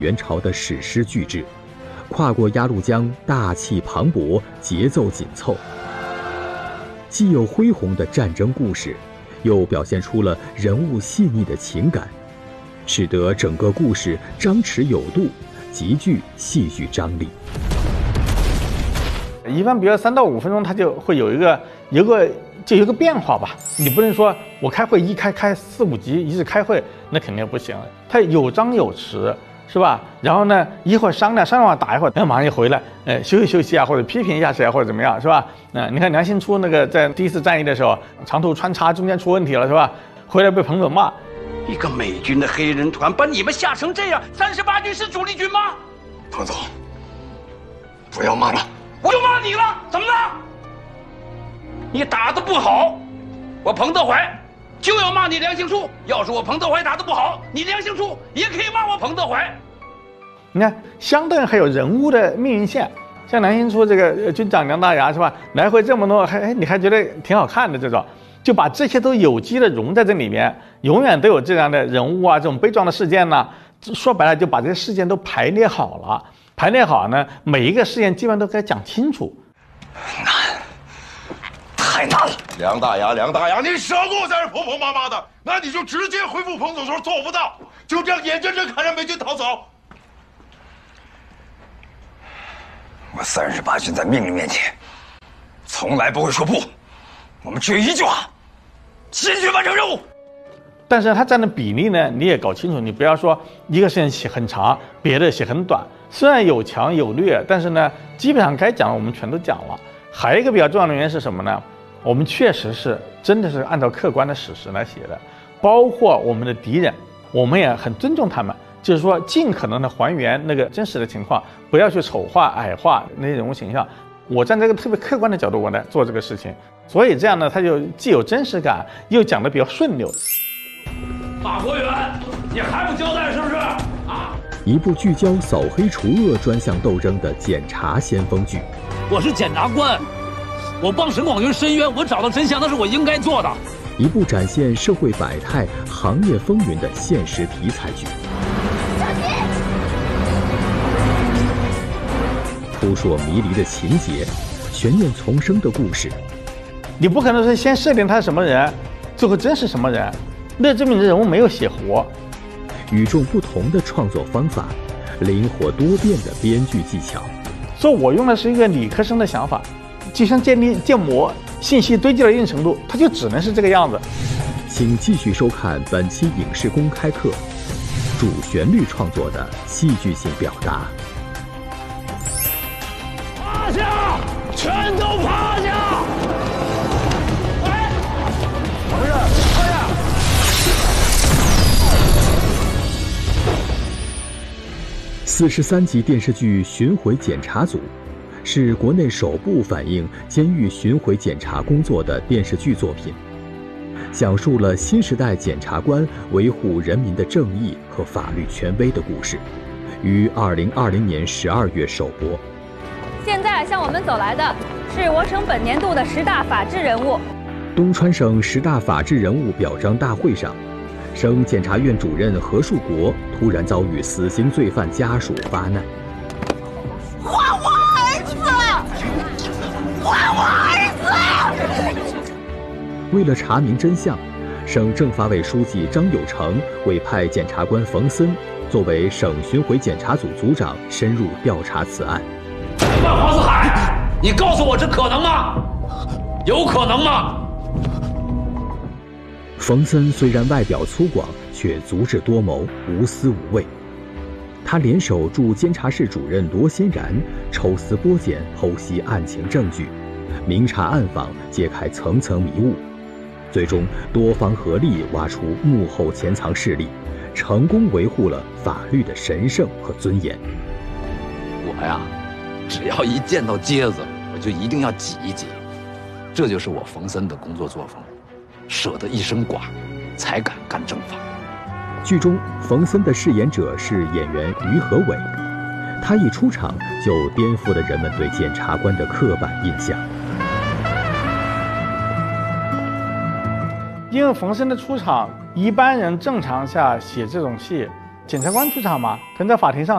元朝的史诗巨制，跨过鸭绿江，大气磅礴，节奏紧凑，既有恢宏的战争故事，又表现出了人物细腻的情感，使得整个故事张弛有度，极具戏剧张力。 一般比如3到5分钟，它就会有一个变化吧。你不能说我开会开4、5集一直开会，那肯定不行。它有张有弛，是吧？然后呢，一会儿商量完打一会儿，马上就回来，休息啊，或者批评一下谁啊，或者怎么样，是吧？你看梁兴初那个在第一次战役的时候，长途穿插中间出问题了，是吧？回来被彭总骂。 一个美军的黑人团把你们吓成这样，38军是主力军吗？ 彭总，不要骂了。 我就骂你了，怎么了？你打得不好，我彭德怀就要骂你梁兴初。要是我彭德怀打得不好，你梁兴初也可以骂我彭德怀。 你看，相对还有人物的命运线，像梁兴初这个军长梁大牙，是吧？来回这么多，你还觉得挺好看的这种，就把这些都有机的融在这里面，永远都有这样的人物啊，这种悲壮的事件呢。说白了，就把这些事件都排列好了。排列好呢，每一个事件基本上都该讲清楚。 难，太难了。 梁大牙，你少给我在这婆婆妈妈的，那你就直接回复彭总说做不到，就这样眼睁睁看着美军逃走。 我38军在命令面前，从来不会说不。我们只有一句话：坚决完成任务。 但是它占的比例呢，你也搞清楚，你不要说一个事件写很长，别的写很短。虽然有强有劣，但是呢，基本上该讲的我们全都讲了。还有一个比较重要的原因是什么呢？我们确实是真的是按照客观的史实来写的，包括我们的敌人，我们也很尊重他们，就是说尽可能的还原那个真实的情况，不要去丑化矮化那些人物形象。我站在一个特别客观的角度，我来做这个事情，所以这样呢，它就既有真实感，又讲得比较顺溜。 马国元，你还不交代是不是？啊！ 一部聚焦扫黑除恶专项斗争的检察先锋剧。 我是检察官，我帮沈广军申冤，我找到真相，那是我应该做的。 一部展现社会百态、行业风云的现实题材剧。扑朔迷离的情节，悬念丛生的故事。 你不可能是先设定他是什么人，最后真是什么人，那证明你的人物没有写活。 与众不同的创作方法，灵活多变的编剧技巧。 所以我用的是一个理科生的想法，就像建模，信息堆积到一定程度，它就只能是这个样子。 请继续收看本期影视公开课，主旋律创作的戏剧性表达。 趴下，全都趴下！哎，不是，趴下！ 43集电视剧《巡回检查组》是国内首部反映监狱巡回检查工作的电视剧作品，讲述了新时代检察官维护人民的正义和法律权威的故事，于2020年12月首播。 现在向我们走来的是我省本年度的10大法治人物。 东川省10大法治人物表彰大会上，省检察院主任何树国突然遭遇死刑罪犯家属发难。 还我儿子！还我儿子！ 为了查明真相，省政法委书记张有成委派检察官冯森作为省巡回检查组组长，深入调查此案。 万黄四海，你告诉我这可能吗？有可能吗？ 冯森虽然外表粗犷，却足智多谋，无私无畏。他联手驻监察室主任罗先然，抽丝剥茧剖析案情证据，明察暗访，揭开层层迷雾，最终多方合力挖出幕后潜藏势力，成功维护了法律的神圣和尊严。 我呀，只要一见到疖子，我就一定要挤一挤，这就是我冯森的工作作风。 舍得一身剐，才敢干正法。 剧中，冯森的饰演者是演员于和伟，他一出场就颠覆了人们对检察官的刻板印象。 因为冯森的出场，一般人正常下写这种戏，检察官出场嘛，可能在法庭上。